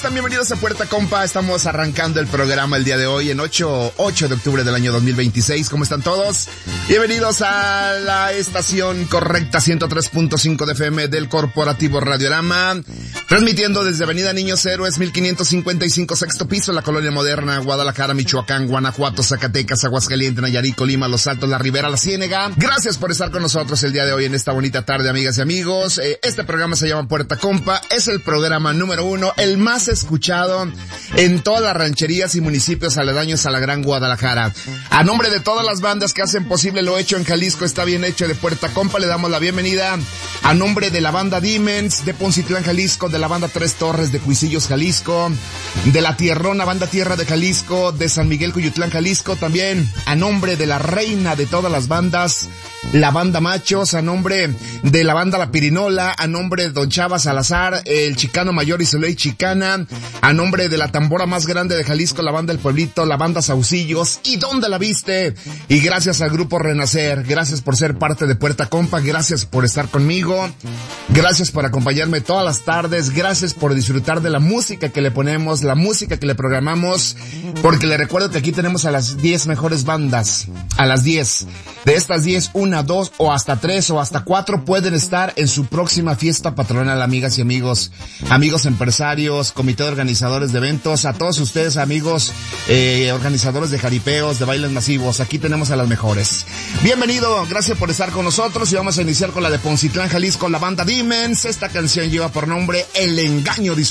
están? Bienvenidos a Puerta Compa. Estamos arrancando el programa el día de hoy en 8 de octubre del año 2026. ¿Cómo están todos? Bienvenidos a la estación correcta 103.5 de FM del Corporativo Radiorama, transmitiendo desde Avenida Niños Héroes 1555 sexto piso, la Colonia Moderna, Guadalajara, Michoacán, Guanajuato, Zacatecas, Aguascalientes, Nayarit, Colima, Los Altos, La Ribera, La Ciénega. Gracias por estar con nosotros el día de hoy en esta bonita tarde, amigas y amigos. Este programa se llama Puerta Compa, es el programa número 1, el más escuchado en todas las rancherías y municipios aledaños a la Gran Guadalajara. A nombre de todas las bandas que hacen posible lo hecho en Jalisco está bien hecho de Puerta Compa, le damos la bienvenida a nombre de la banda Dimens de Poncitlán, Jalisco, de la banda Tres Torres de Cuisillos, Jalisco, de la Tierrona banda Tierra de Jalisco, de San Miguel Cuyutlán, Jalisco, también a nombre de la reina de todas las bandas, la banda Machos, a nombre de la banda La Pirinola, a nombre de Don Chava Salazar, el Chicano Mayor y su ley chicana, a nombre de la tambora más grande de Jalisco, la banda El Pueblito, la banda Saucillos, ¿y dónde la viste? Y gracias al Grupo Renacer, gracias por ser parte de Puerta Compa, gracias por estar conmigo, gracias por acompañarme todas las tardes, gracias por disfrutar de la música que le ponemos, la música que le programamos, porque le recuerdo que aquí tenemos a las 10 mejores bandas, a las 10. De estas 10, 1, 2 o hasta 3 o hasta 4 pueden estar en su próxima fiesta patronal, amigas y amigos, amigos empresarios, comité de organizadores de eventos, a todos ustedes amigos, organizadores de jaripeos, de bailes masivos, aquí tenemos a las mejores. Bienvenido, gracias por estar con nosotros y vamos a iniciar con la de Poncitlán, Jalisco, la banda Dimens. Esta canción lleva por nombre El Engaño.